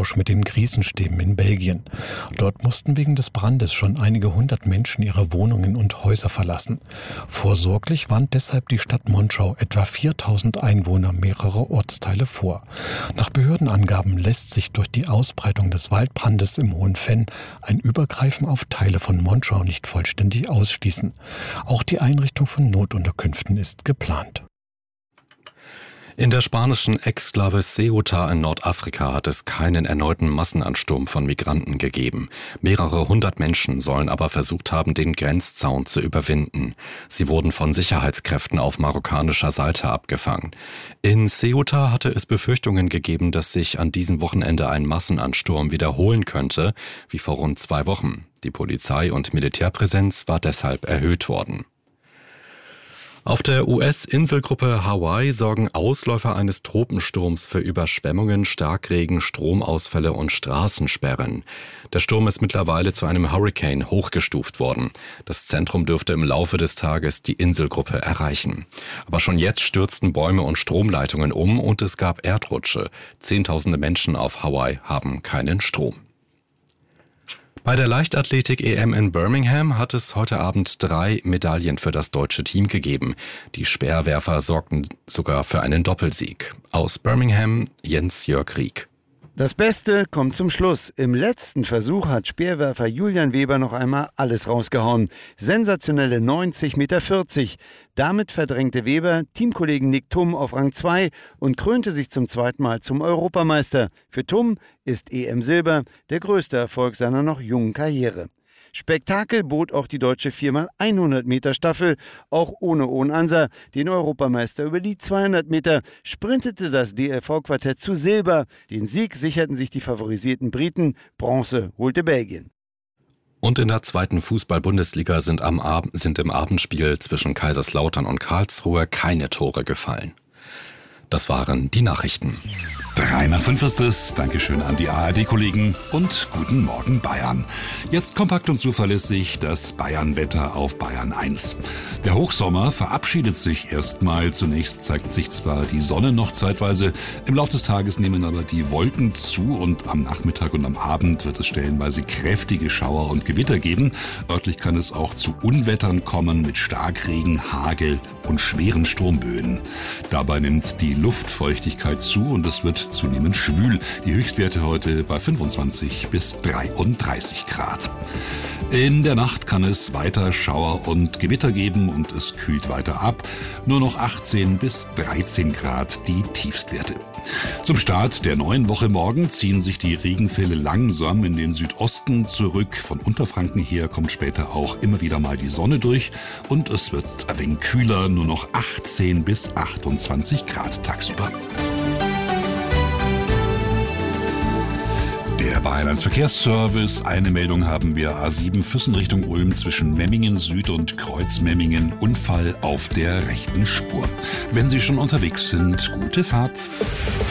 Austausch mit den Krisenstäben in Belgien. Dort mussten wegen des Brandes schon einige hundert Menschen ihre Wohnungen und Häuser verlassen. Vorsorglich warnt deshalb die Stadt Monschau etwa 4000 Einwohner mehrerer Ortsteile vor. Nach Behördenangaben lässt sich durch die Ausbreitung des Waldbrandes im Hohen Venn ein Übergreifen auf Teile von Monschau nicht vollständig ausschließen. Auch die Einrichtung von Notunterkünften ist geplant. In der spanischen Exklave Ceuta in Nordafrika hat es keinen erneuten Massenansturm von Migranten gegeben. Mehrere hundert Menschen sollen aber versucht haben, den Grenzzaun zu überwinden. Sie wurden von Sicherheitskräften auf marokkanischer Seite abgefangen. In Ceuta hatte es Befürchtungen gegeben, dass sich an diesem Wochenende ein Massenansturm wiederholen könnte, wie vor rund 2 Wochen. Die Polizei- und Militärpräsenz war deshalb erhöht worden. Auf der US-Inselgruppe Hawaii sorgen Ausläufer eines Tropensturms für Überschwemmungen, Starkregen, Stromausfälle und Straßensperren. Der Sturm ist mittlerweile zu einem Hurrikan hochgestuft worden. Das Zentrum dürfte im Laufe des Tages die Inselgruppe erreichen. Aber schon jetzt stürzten Bäume und Stromleitungen um und es gab Erdrutsche. Zehntausende Menschen auf Hawaii haben keinen Strom. Bei der Leichtathletik-EM in Birmingham hat es heute Abend 3 Medaillen für das deutsche Team gegeben. Die Speerwerfer sorgten sogar für einen Doppelsieg. Aus Birmingham Jens-Jörg Rieck. Das Beste kommt zum Schluss. Im letzten Versuch hat Speerwerfer Julian Weber noch einmal alles rausgehauen. Sensationelle 90,40 Meter. Damit verdrängte Weber Teamkollegen Nick Thum auf Rang 2 und krönte sich zum zweiten Mal zum Europameister. Für Thum ist EM-Silber der größte Erfolg seiner noch jungen Karriere. Spektakel bot auch die deutsche 4x100 Meter Staffel, auch ohne Owen Anser, den Europameister über die 200 Meter, sprintete das DLV-Quartett zu Silber. Den Sieg sicherten sich die favorisierten Briten, Bronze holte Belgien. Und in der 2. Fußball-Bundesliga sind im Abendspiel zwischen Kaiserslautern und Karlsruhe keine Tore gefallen. Das waren die Nachrichten. 3:05 ist es. Dankeschön an die ARD-Kollegen und guten Morgen Bayern. Jetzt kompakt und zuverlässig das Bayern-Wetter auf Bayern 1. Der Hochsommer verabschiedet sich erstmal. Zunächst zeigt sich zwar die Sonne noch zeitweise, im Laufe des Tages nehmen aber die Wolken zu und am Nachmittag und am Abend wird es stellenweise kräftige Schauer und Gewitter geben. Örtlich kann es auch zu Unwettern kommen mit Starkregen, Hagel und schweren Sturmböen. Dabei nimmt die Luftfeuchtigkeit zu und es wird zunehmend schwül. Die Höchstwerte heute bei 25 bis 33 Grad. In der Nacht kann es weiter Schauer und Gewitter geben und es kühlt weiter ab. Nur noch 18 bis 13 Grad die Tiefstwerte. Zum Start der neuen Woche morgen ziehen sich die Regenfälle langsam in den Südosten zurück. Von Unterfranken her kommt später auch immer wieder mal die Sonne durch und es wird ein wenig kühler, nur noch 18 bis 28 Grad tagsüber. Der Bayern 1 Verkehrsservice. Eine Meldung haben wir: A7 Füssen Richtung Ulm zwischen Memmingen Süd und Kreuzmemmingen. Unfall auf der rechten Spur. Wenn Sie schon unterwegs sind, gute Fahrt.